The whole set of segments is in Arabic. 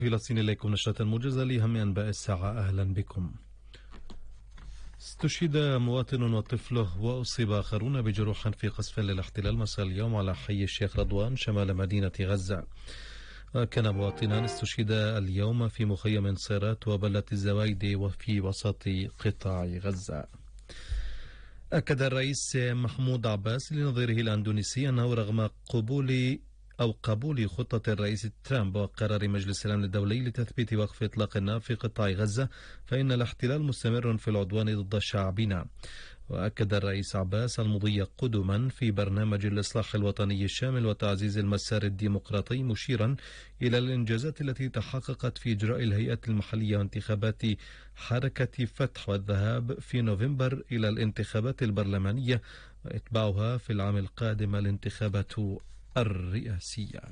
فلسطين إليكم نشرة موجزة لأهم أنباء الساعة. أهلا بكم. استشهد مواطن وطفله وأصيب آخرون بجروح في قصف للاحتلال مساء اليوم على حي الشيخ رضوان شمال مدينة غزة. كان مواطنان استشهدا اليوم في مخيم صيرات وبلة الزوايد وفي وسط قطاع غزة. أكد الرئيس محمود عباس لنظيره الأندونيسي أنه رغم قبول خطة الرئيس ترامب وقرار مجلس الأمن الدولي لتثبيت وقف إطلاق النار في قطاع غزة، فإن الاحتلال مستمر في العدوان ضد شعبنا. وأكد الرئيس عباس المضي قدما في برنامج الإصلاح الوطني الشامل وتعزيز المسار الديمقراطي، مشيرا إلى الإنجازات التي تحققت في إجراء الهيئة المحلية وانتخابات حركة فتح والذهاب في نوفمبر إلى الانتخابات البرلمانية، وإتباعها في العام القادم الانتخابات الرئاسية.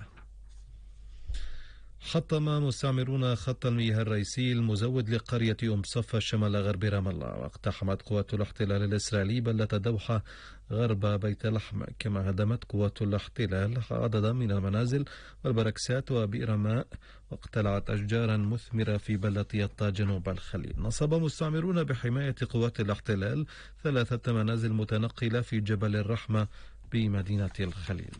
حطم مستعمرون خط المياه الرئيسي المزود لقرية صفا شمال غرب رام الله، واقتحمت قوات الاحتلال الإسرائيلي بلة دوحة غرب بيت لحم، كما هدمت قوات الاحتلال عددا من المنازل والبركسات وبئر ماء، واقتلعت أشجارا مثمرة في بلة يطا جنوب الخليل. نصب مستعمرون بحماية قوات الاحتلال 3 منازل متنقلة في جبل الرحمة بمدينة الخليل.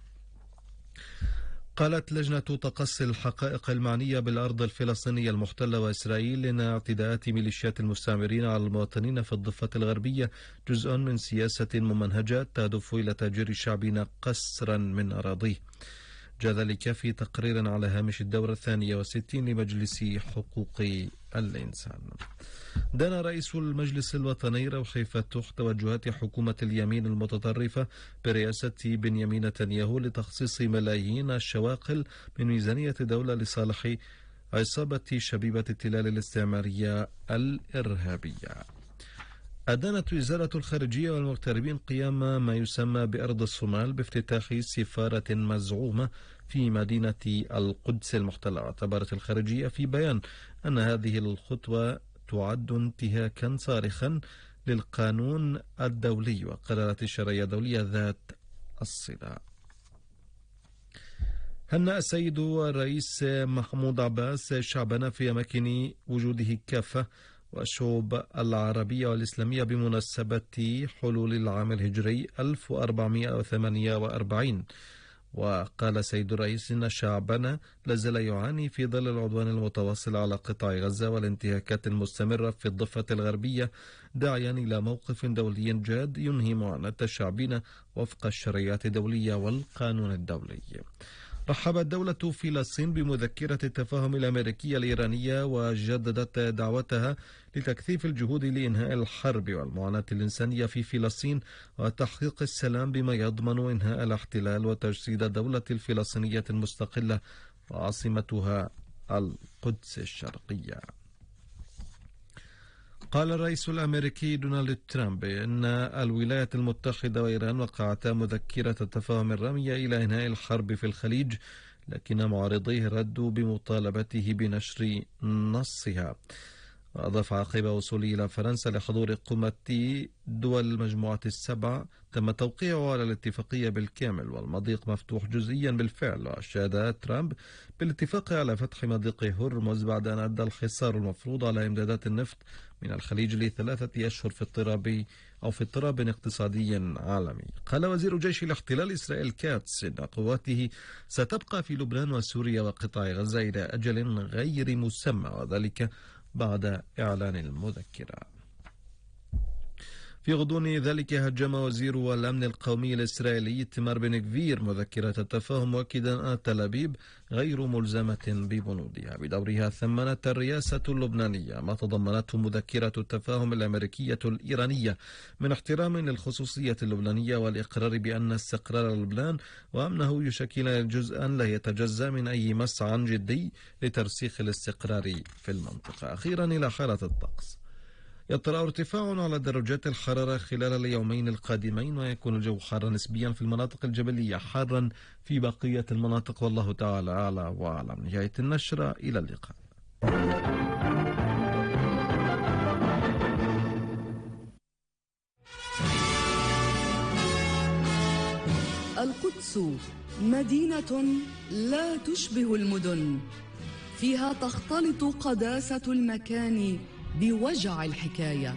قالت لجنة تقصي الحقائق المعنية بالأرض الفلسطينية المحتلة وإسرائيل إن اعتداءات ميليشيات المستعمرين على المواطنين في الضفة الغربية جزء من سياسة ممنهجة تهدف إلى تهجير شعبنا قسرا من أراضيه. جاء ذلك في تقرير على هامش الدورة 62 لمجلس حقوق الإنسان. دان رئيس المجلس الوطني روحي فتوح توجهات حكومة اليمين المتطرفة برئاسة بنيامين نتنياهو لتخصيص ملايين الشواقل من ميزانية الدولة لصالح عصابة شبيبة التلال الاستعمارية الإرهابية. أدانت وزارة الخارجية والمغتربين قيام ما يسمى بأرض الصومال بافتتاح سفارة مزعومة في مدينة القدس المحتلة. اعتبرت الخارجية في بيان أن هذه الخطوة تعد انتهاكا صارخا للقانون الدولي وقرارات الشرعية الدولية ذات الصلة. هنأ السيد الرئيس محمود عباس شعبنا في أماكن وجوده كافة والشعوب العربية والإسلامية بمناسبة حلول العام الهجري 1448. وقال سيد الرئيس إن شعبنا لازال يعاني في ظل العدوان المتواصل على قطاع غزة والانتهاكات المستمرة في الضفة الغربية، داعيا إلى موقف دولي جاد ينهي معاناة شعبنا وفق الشرعيات الدولية والقانون الدولي. رحبت دولة فلسطين بمذكرة التفاهم الأمريكية الإيرانية وجددت دعوتها لتكثيف الجهود لإنهاء الحرب والمعاناة الإنسانية في فلسطين وتحقيق السلام بما يضمن إنهاء الاحتلال وتجسيد الدولة الفلسطينية المستقلة وعاصمتها القدس الشرقية. قال الرئيس الأمريكي دونالد ترامب إن الولايات المتحدة وإيران وقعتا مذكرة التفاهم الرامية إلى إنهاء الحرب في الخليج، لكن معارضيه ردوا بمطالبته بنشر نصها. وأضاف عقب وصوله إلى فرنسا لحضور قمة دول المجموعة السبع تم توقيعه على الاتفاقية بالكامل والمضيق مفتوح جزئيا بالفعل. وأشاد ترامب بالاتفاق على فتح مضيق هرمز بعد أن أدى الحصار المفروض على إمدادات النفط من الخليج ل3 أشهر في اضطراب اقتصادي عالمي. قال وزير جيش الاحتلال إسرائيل كاتس إن قواته ستبقى في لبنان وسوريا وقطاع غزة إلى أجل غير مسمى، وذلك بعد إعلان المذكرة. في غضون ذلك هجم وزير الأمن القومي الإسرائيلي إيتمار بن غفير مذكرة التفاهم، مؤكدا أن تل أبيب غير ملزمة ببنودها. بدورها ثمنت الرئاسة اللبنانية ما تضمنته مذكرة التفاهم الأمريكية الإيرانية من احترام للخصوصية اللبنانية والإقرار بأن استقرار لبنان وأمنه يشكل جزءا لا يتجزأ من أي مسعى جدي لترسيخ الاستقرار في المنطقة. أخيرا إلى حالة الطقس. يطرأ ارتفاع على درجات الحرارة خلال اليومين القادمين، ويكون الجو حارا نسبيا في المناطق الجبلية، حارا في بقية المناطق، والله تعالى أعلى وأعلم. نهاية النشرة، إلى اللقاء. القدس مدينة لا تشبه المدن، فيها تختلط قداسة المكان بوجع الحكاية،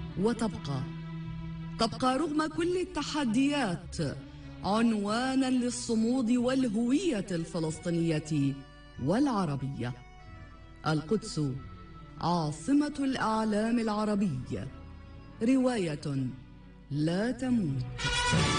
وتبقى رغم كل التحديات عنوانا للصمود والهوية الفلسطينية والعربية. القدس عاصمة الإعلام العربي، رواية لا تموت.